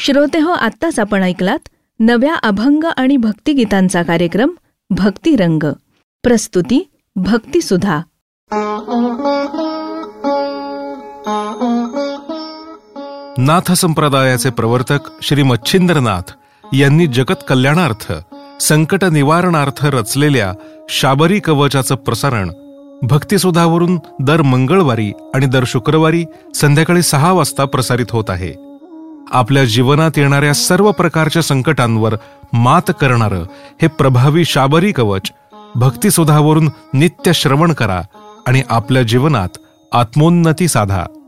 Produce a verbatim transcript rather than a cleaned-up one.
श्रोतेहो, आत्ताच आपण ऐकलात नव्या अभंग आणि भक्तिगीतांचा कार्यक्रम भक्तिरंग. प्रस्तुती भक्तिसुधा. नाथ संप्रदायाचे प्रवर्तक श्री मच्छिंद्रनाथ यांनी जगत कल्याणार्थ, संकट निवारणार्थ रचलेल्या शाबरी कवचाचं प्रसारण भक्तिसुधावरून दर मंगळवारी आणि दर शुक्रवारी संध्याकाळी सहा वाजता प्रसारित होत आहे. आपल्या जीवनात येणाऱ्या सर्व प्रकारच्या संकटांवर मात करणारं हे प्रभावी शाबरी कवच भक्तिसुधावरून नित्य श्रवण करा आणि आपल्या जीवनात आत्मोन्नती साधा.